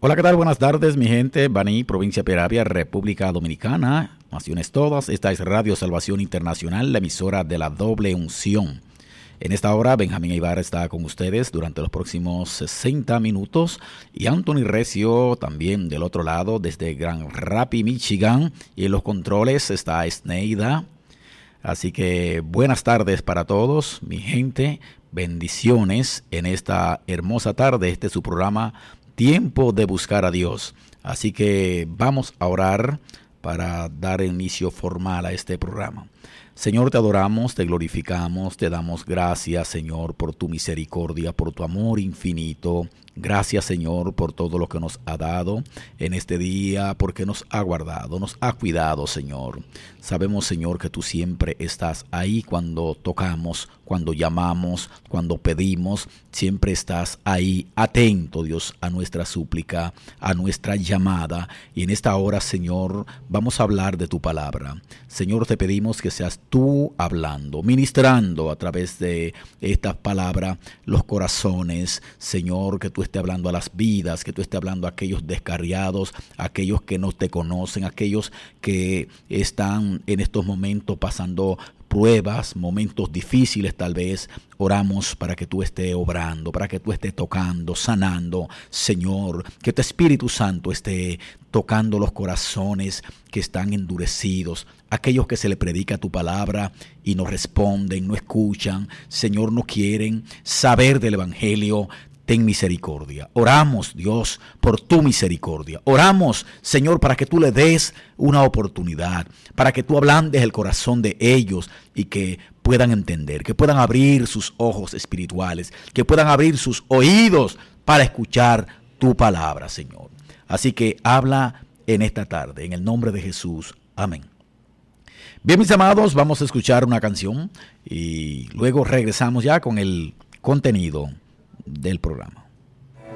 Hola, ¿qué tal? Buenas tardes, mi gente. Baní, provincia Peravia, República Dominicana. Naciones todas. Esta es Radio Salvación Internacional, la emisora de la doble unción. En esta hora, Benjamín Ibarra está con ustedes durante los próximos 60 minutos. Y Anthony Recio también del otro lado, desde Grand Rapids, Michigan. Y en los controles está Sneida. Así que buenas tardes para todos, mi gente. Bendiciones en esta hermosa tarde. Este es su programa Tiempo de Buscar a Dios. Así que vamos a orar para dar inicio formal a este programa. Señor, te adoramos, te glorificamos, te damos gracias, Señor, por tu misericordia, por tu amor infinito. Gracias, Señor, por todo lo que nos ha dado en este día, porque nos ha guardado, nos ha cuidado, Señor. Sabemos, Señor, que tú siempre estás ahí cuando tocamos, cuando llamamos, cuando pedimos. Siempre estás ahí, atento, Dios, a nuestra súplica, a nuestra llamada. Y en esta hora, Señor, vamos a hablar de tu palabra. Señor, te pedimos que seas tú hablando, ministrando a través de estas palabras los corazones. Señor, que tú estés hablando a las vidas, que tú estés hablando a aquellos descarriados, a aquellos que no te conocen, a aquellos que están en estos momentos pasando pruebas, momentos difíciles tal vez. Oramos para que tú estés obrando, para que tú estés tocando, sanando. Señor, que tu Espíritu Santo esté tocando los corazones que están endurecidos, aquellos que se le predica tu palabra y no responden, no escuchan. Señor, no quieren saber del Evangelio. Ten misericordia. Oramos, Dios, por tu misericordia. Oramos, Señor, para que tú le des una oportunidad, para que tú ablandes el corazón de ellos y que puedan entender, que puedan abrir sus ojos espirituales, que puedan abrir sus oídos para escuchar tu palabra, Señor. Así que habla en esta tarde, en el nombre de Jesús. Amén. Bien, mis amados, vamos a escuchar una canción y luego regresamos ya con el contenido del programa.